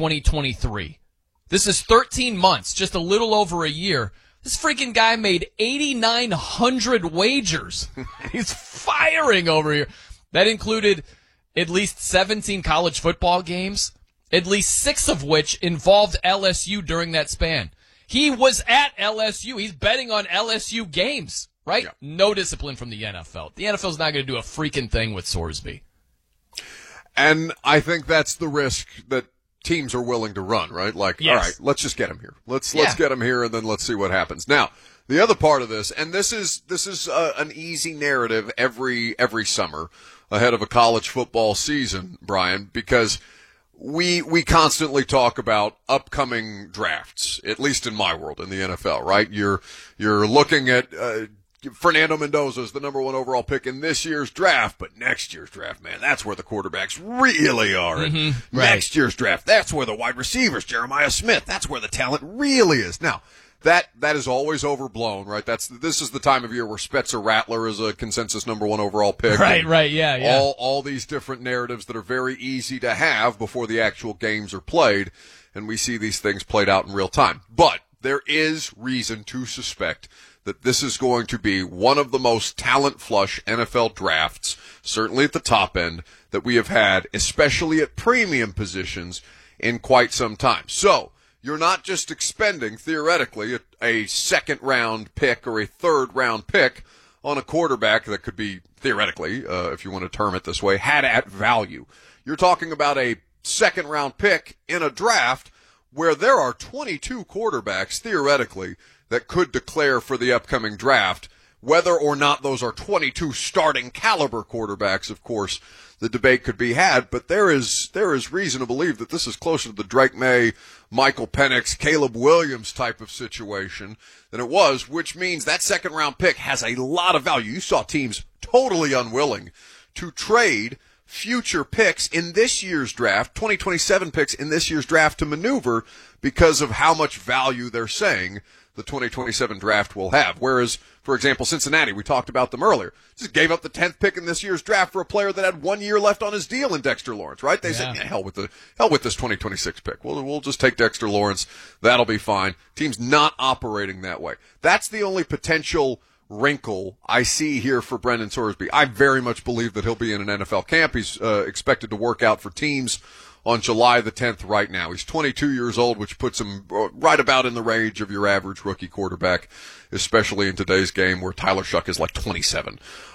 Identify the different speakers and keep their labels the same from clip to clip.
Speaker 1: 2023. This is 13 months, just a little over a year. This freaking guy made 8,900 wagers. He's firing over here. That included at least 17 college football games, at least 6 of which involved LSU during that span. He was at LSU. He's betting on LSU games, right? Yeah. No discipline from the NFL. The NFL's not going to do a freaking thing with Sorsby.
Speaker 2: And I think that's the risk that teams are willing to run, right? Like, yes. All right, let's just get him here. Let's get him here, and then let's see what happens. Now, the other part of this, and this is an easy narrative every summer ahead of a college football season, Brian, because we constantly talk about upcoming drafts, at least in my world, in the NFL, right? You're looking at Fernando Mendoza is the number 1 overall pick in this year's draft, but next year's draft, man, that's where the quarterbacks really are.
Speaker 1: Mm-hmm,
Speaker 2: right. Next year's draft, that's where the wide receivers, Jeremiah Smith, that's where the talent really is. Now, that is always overblown, right? This is the time of year where Spencer Rattler is a consensus number 1 overall pick.
Speaker 1: Right, yeah.
Speaker 2: All these different narratives that are very easy to have before the actual games are played, and we see these things played out in real time. But there is reason to suspect that this is going to be one of the most talent-flush NFL drafts, certainly at the top end, that we have had, especially at premium positions, in quite some time. So, you're not just expending, theoretically, a second-round pick or a third-round pick on a quarterback that could be, theoretically, if you want to term it this way, had at value. You're talking about a second-round pick in a draft where there are 22 quarterbacks, theoretically, that could declare for the upcoming draft. Whether or not those are 22 starting caliber quarterbacks, of course, the debate could be had, but there is reason to believe that this is closer to the Drake May, Michael Penix, Caleb Williams type of situation than it was, which means that second round pick has a lot of value. You saw teams totally unwilling to trade future picks in this year's draft, 2027 picks in this year's draft, to maneuver because of how much value they're saying the 2027 draft will have. Whereas, for example, Cincinnati, we talked about them earlier, just gave up the 10th pick in this year's draft for a player that had 1 year left on his deal in Dexter Lawrence, right? They said, hell with this 2026 pick. We'll just take Dexter Lawrence. That'll be fine. Team's not operating that way. That's the only potential wrinkle I see here for Brendan Sorsby. I very much believe that he'll be in an NFL camp. He's expected to work out for teams on July the 10th right now. He's 22 years old, which puts him right about in the range of your average rookie quarterback, especially in today's game where Tyler Shuck is like 27.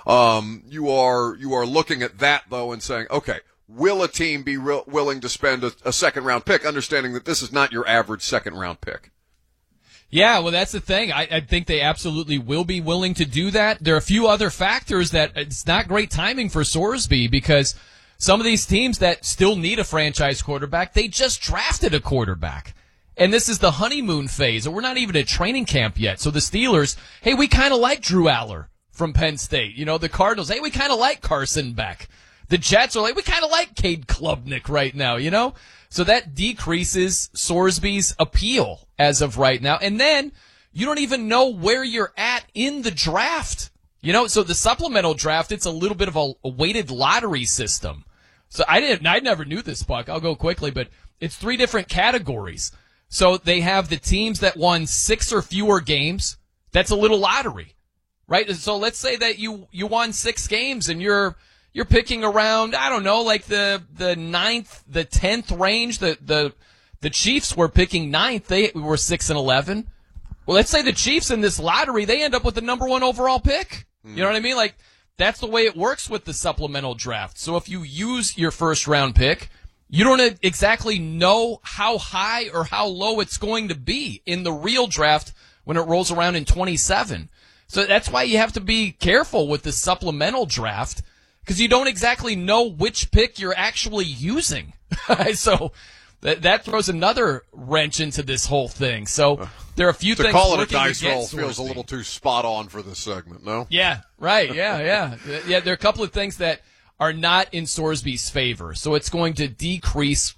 Speaker 2: You are looking at that, though, and saying, okay, will a team be willing to spend a second-round pick, understanding that this is not your average second-round pick?
Speaker 1: Yeah, well, that's the thing. I think they absolutely will be willing to do that. There are a few other factors that it's not great timing for Sorsby, because some of these teams that still need a franchise quarterback, they just drafted a quarterback. And this is the honeymoon phase, and we're not even at training camp yet. So the Steelers, hey, we kind of like Drew Aller from Penn State. You know, the Cardinals, hey, we kind of like Carson Beck. The Jets are like, we kind of like Cade Klubnik right now, you know? So that decreases Sorsby's appeal as of right now. And then you don't even know where you're at in the draft. You know, so the supplemental draft, it's a little bit of a weighted lottery system. So I never knew this, Buck. I'll go quickly, but it's 3 different categories. So they have the teams that won 6 or fewer games. That's a little lottery, right? So let's say that you won 6 games and you're picking around, I don't know, like the 9th, the 10th range. The Chiefs were picking 9th. They were 6-11. Well, let's say the Chiefs in this lottery, they end up with the number 1 overall pick. You know what I mean? Like, that's the way it works with the supplemental draft. So if you use your first round pick, you don't exactly know how high or how low it's going to be in the real draft when it rolls around in 27. So that's why you have to be careful with the supplemental draft, because you don't exactly know which pick you're actually using. So that throws another wrench into this whole thing. So there are a few things.
Speaker 2: To call it a dice roll feels a little too spot on for this segment, no?
Speaker 1: Yeah, right. Yeah. There are a couple of things that are not in Sorsby's favor. So it's going to decrease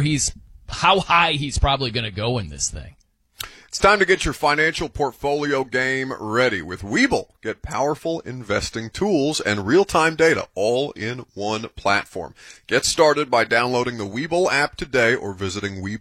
Speaker 1: how high he's probably going to go in this thing.
Speaker 2: It's time to get your financial portfolio game ready with Webull. Get powerful investing tools and real-time data all in one platform. Get started by downloading the Webull app today or visiting Webull.